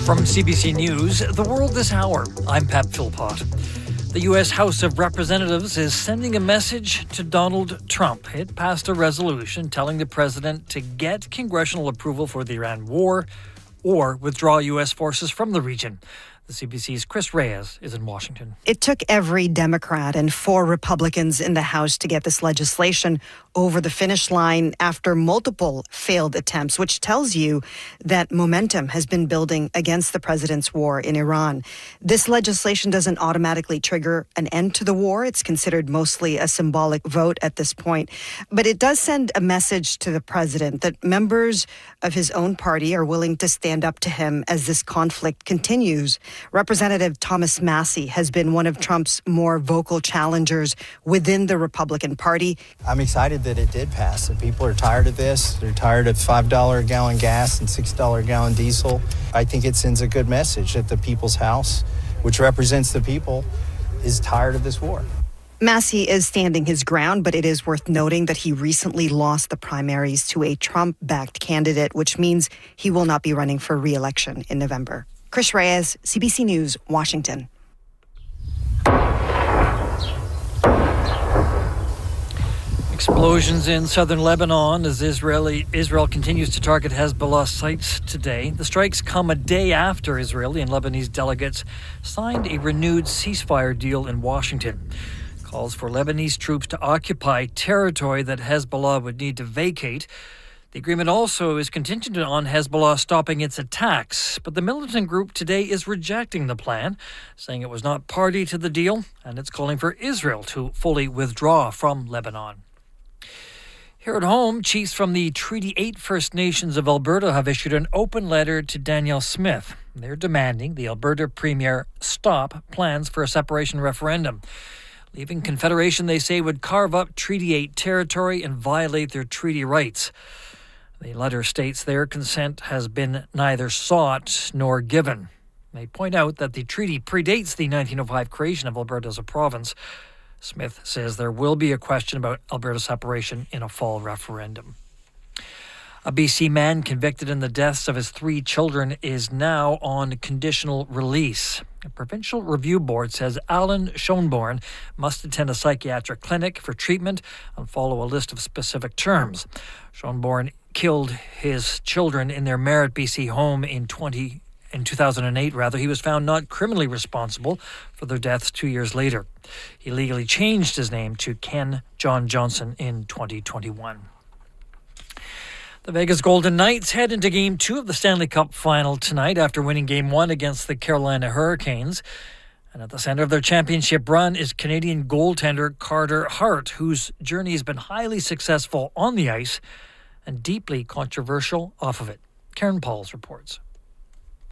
From CBC News, The World This Hour, I'm Pat Philpott. The U.S. House of Representatives is sending a message to Donald Trump. It passed a resolution telling the president to get congressional approval for the Iran war or withdraw U.S. forces from the region. The CBC's Chris Reyes is in Washington. It took every Democrat and 4 Republicans in the House to get this legislation over the finish line after multiple failed attempts, which tells you that momentum has been building against the president's war in Iran. This legislation doesn't automatically trigger an end to the war. It's considered mostly a symbolic vote at this point. But it does send a message to the president that members of his own party are willing to stand up to him as this conflict continues. Representative Thomas Massie has been one of Trump's more vocal challengers within the Republican Party. I'm excited that it did pass. The people are tired of this. They're tired of $5 a gallon gas and $6 a gallon diesel. I think it sends a good message that the People's House, which represents the people, is tired of this war. Massie is standing his ground, but it is worth noting that he recently lost the primaries to a Trump-backed candidate, which means he will not be running for re-election in November. Chris Reyes, CBC News, Washington. Explosions in southern Lebanon as Israel continues to target Hezbollah sites today. The strikes come a day after Israeli and Lebanese delegates signed a renewed ceasefire deal in Washington. Calls for Lebanese troops to occupy territory that Hezbollah would need to vacate. The agreement also is contingent on Hezbollah stopping its attacks, but the militant group today is rejecting the plan, saying it was not party to the deal, and it's calling for Israel to fully withdraw from Lebanon. Here at home, chiefs from the Treaty 8 First Nations of Alberta have issued an open letter to Danielle Smith. They're demanding the Alberta Premier stop plans for a separation referendum. Leaving Confederation, they say, would carve up Treaty 8 territory and violate their treaty rights. The letter states their consent has been neither sought nor given. They point out that the treaty predates the 1905 creation of Alberta as a province. Smith says there will be a question about Alberta separation in a fall referendum. A BC man convicted in the deaths of his 3 children is now on conditional release. A provincial review board says Alan Schoenborn must attend a psychiatric clinic for treatment and follow a list of specific terms. Schoenborn killed his children in their Merritt, BC home in 2008. He was found not criminally responsible for their deaths 2 years later. He legally changed his name to Ken John Johnson in 2021. The Vegas Golden Knights head into Game 2 of the Stanley Cup Final tonight after winning Game 1 against the Carolina Hurricanes. And at the center of their championship run is Canadian goaltender Carter Hart, whose journey has been highly successful on the ice and deeply controversial off of it. Karen Pauls reports.